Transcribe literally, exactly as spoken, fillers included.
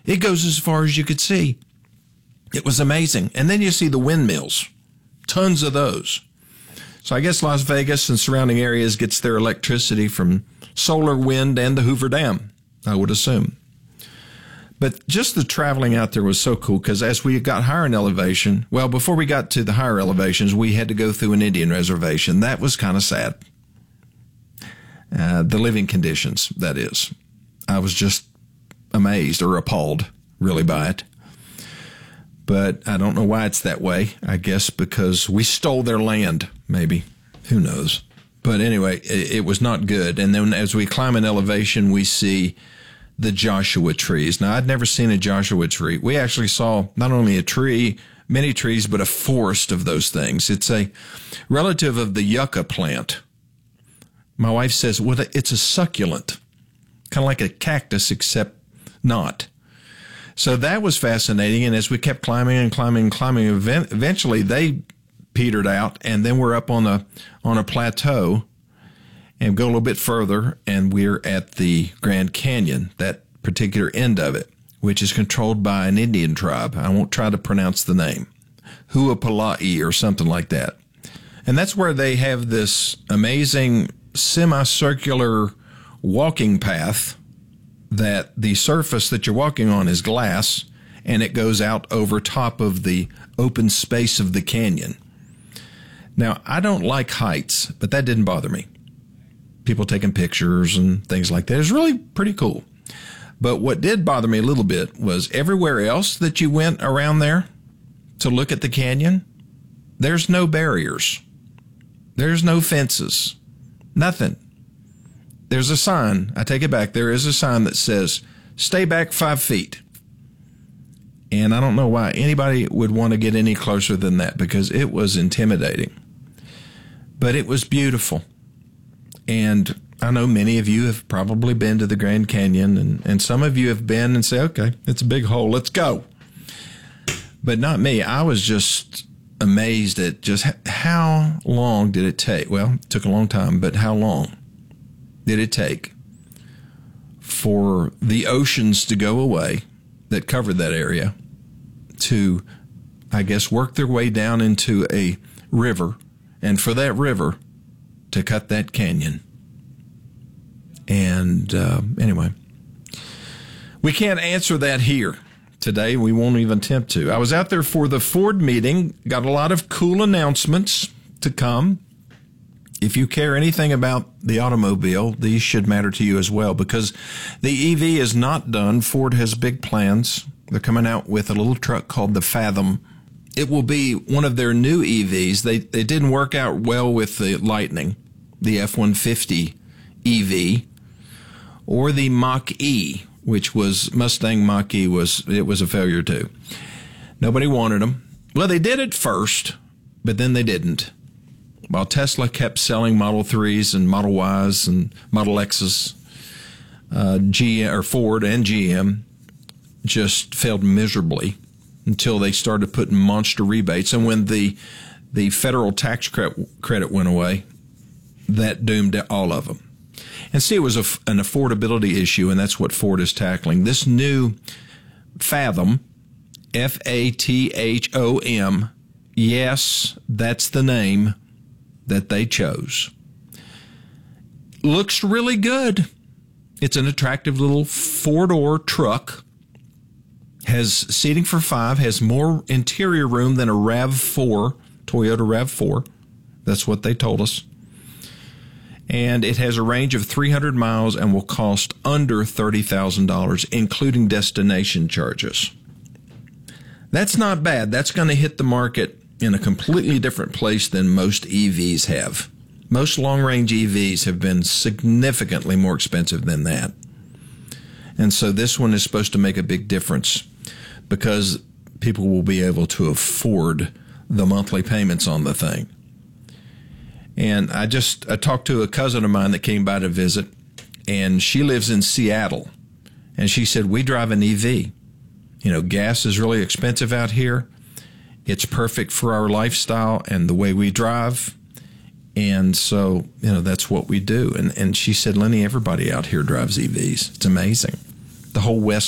It goes as far as you could see. It was amazing. And then you see the windmills, tons of those. So I guess Las Vegas and surrounding areas gets their electricity from solar, wind, and the Hoover Dam, I would assume. But just the traveling out there was so cool because as we got higher in elevation, well, before we got to the higher elevations, we had to go through an Indian reservation. That was kind of sad. Uh, the living conditions, that is. I was just amazed or appalled, really, by it. But I don't know why it's that way. I guess because we stole their land, maybe. Who knows? But anyway, it, it was not good. And then as we climb in elevation, we see the Joshua trees. Now, I'd never seen a Joshua tree. We actually saw not only a tree, many trees, but a forest of those things. It's a relative of the yucca plant. My wife says, well, it's a succulent, kind of like a cactus, except not. So that was fascinating. And as we kept climbing and climbing and climbing, eventually they petered out, and then we're up on a on a plateau and go a little bit further, and we're at the Grand Canyon, that particular end of it, which is controlled by an Indian tribe. I won't try to pronounce the name, Huapala'i or something like that. And that's where they have this amazing semicircular walking path that the surface that you're walking on is glass, and it goes out over top of the open space of the canyon. Now, I don't like heights, but that didn't bother me. People taking pictures and things like that. It was really pretty cool. But what did bother me a little bit was everywhere else that you went around there to look at the canyon, there's no barriers. There's no fences. Nothing. There's a sign. I take it back. There is a sign that says, stay back five feet. And I don't know why anybody would want to get any closer than that because it was intimidating. But it was beautiful. And I know many of you have probably been to the Grand Canyon, and, and some of you have been and say, okay, it's a big hole, let's go. But not me. I was just amazed at just how long did it take? Well, it took a long time, but how long did it take for the oceans to go away that covered that area to, I guess, work their way down into a river, and for that river to cut that canyon? And uh, anyway, we can't answer that here today. We won't even attempt to. I was out there for the Ford meeting, got a lot of cool announcements to come. If you care anything about the automobile, these should matter to you as well, because the E V is not done. Ford has big plans. They're coming out with a little truck called the Fathom. It will be one of their new E Vs. They, they didn't work out well with the Lightning, the F one fifty E V, or the Mach-E, which was Mustang Mach-E was, it was a failure too. Nobody wanted them. Well, they did at first, but then they didn't. While Tesla kept selling Model threes and Model Ys and Model X's, uh, G M, or Ford and G M just failed miserably until they started putting monster rebates. And when the the federal tax credit went away, that doomed all of them. And see, it was a, an affordability issue, and that's what Ford is tackling. This new Fathom, F A T H O M, yes, that's the name that they chose. Looks really good. It's an attractive little four-door truck. Has seating for five, has more interior room than a RAV four, Toyota RAV four. That's what they told us. And it has a range of three hundred miles and will cost under thirty thousand dollars, including destination charges. That's not bad. That's going to hit the market in a completely different place than most E Vs have. Most long-range E Vs have been significantly more expensive than that. And so this one is supposed to make a big difference because people will be able to afford the monthly payments on the thing. And I just I talked to a cousin of mine that came by to visit, and she lives in Seattle. And she said, we drive an E V. You know, gas is really expensive out here. It's perfect for our lifestyle and the way we drive. And so, you know, that's what we do. And, and she said, Lenny, everybody out here drives E Vs. It's amazing. The whole West